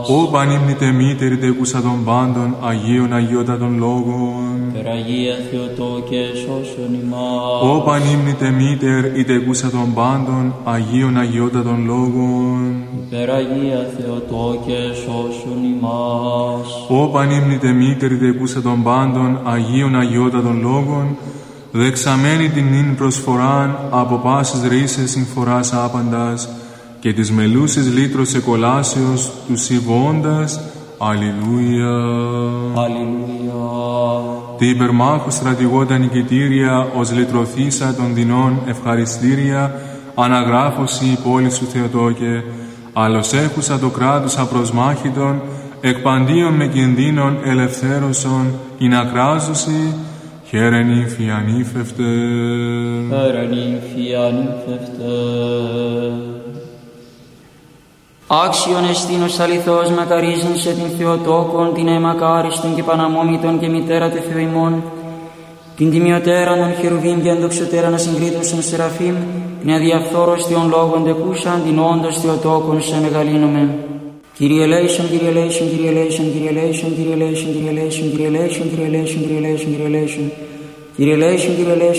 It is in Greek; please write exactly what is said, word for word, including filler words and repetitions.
Ω πανύμνητε μήτερη τεκούσα των πάντων, Αγίων Αγιότατων Λόγων. Υπεραγία Θεοτόκε, σώσον ημάς. Ω πανύμνητε μήτερ η τεκούσα των πάντων, Αγίων Αγιότατων Λόγων. Υπεραγία Θεοτόκε, σώσον ημάς. Ω πανύμνητε μήτερη τεκούσα των πάντων, Αγίων Αγιότατων Λόγων, δεξαμένη την νυν προσφοράν από πάσης ρίσες συμφοράς άπαντας και της μελούσης λύτρος εκολάσεως του συμβώντας. Αλληλούια. Αλληλούια. Τη υπερμάχου στρατηγώτα νικητήρια ως λυτρωθήσα των δεινών ευχαριστήρια αναγράφωση η πόλη σου Θεοτόκε, άλλος έχουσα το κράτος απροσμάχητον εκπαντίον με κινδύνων ελευθέρωσον ειν ακράζωση. Χαίρε νύμφη ανήφευτε. Χαίρε νύμφη ανήφευτε. Άξιον εστίνος αληθώς μακαρίζουν σε την Θεοτόκον, την αιμακάριστον και παναμόμητον και μητέρα του Θεού ημών, την τιμιωτέραν των χερουβίμ και ενδοξωτέραν ασυγκρίτωσον σεραφείμ, την αδιαφθόρωστιον λόγων τεκούσαν, την όντως Θεοτόκον σε μεγαλύνομεν. Kyrie eleison, Kyrie eleison, Kyrie eleison, Kyrie eleison, Kyrie eleison, Kyrie eleison, Kyrie eleison, Kyrie eleison, Kyrie eleison, Kyrie eleison, Kyrie eleison, Kyrie eleison,